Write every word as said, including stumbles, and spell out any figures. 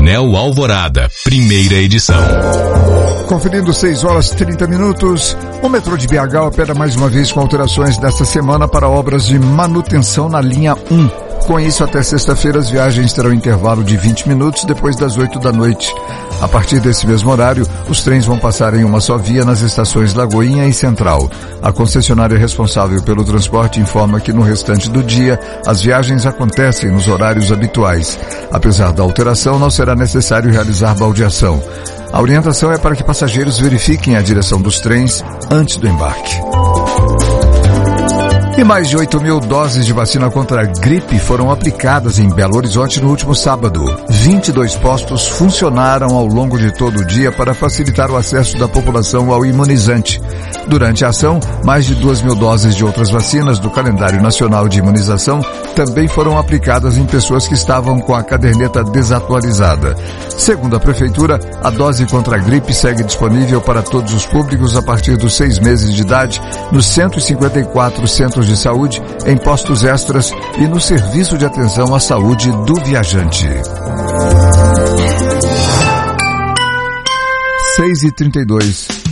Anel Alvorada, primeira edição. Conferindo seis horas e trinta minutos, o metrô de B H opera mais uma vez com alterações desta semana para obras de manutenção na linha um. Com isso, até sexta-feira, as viagens terão intervalo de vinte minutos depois das oito da noite. A partir desse mesmo horário, os trens vão passar em uma só via nas estações Lagoinha e Central. A concessionária responsável pelo transporte informa que no restante do dia, as viagens acontecem nos horários habituais. Apesar da alteração, não será necessário realizar baldeação. A orientação é para que passageiros verifiquem a direção dos trens antes do embarque. E mais de oito mil doses de vacina contra a gripe foram aplicadas em Belo Horizonte no último sábado. vinte e dois postos funcionaram ao longo de todo o dia para facilitar o acesso da população ao imunizante. Durante a ação, mais de duas mil doses de outras vacinas do calendário nacional de imunização também foram aplicadas em pessoas que estavam com a caderneta desatualizada. Segundo a Prefeitura, a dose contra a gripe segue disponível para todos os públicos a partir dos seis meses de idade nos cento e cinquenta e quatro centros de saúde, em postos extras e no serviço de atenção à saúde do viajante. seis e trinta e dois.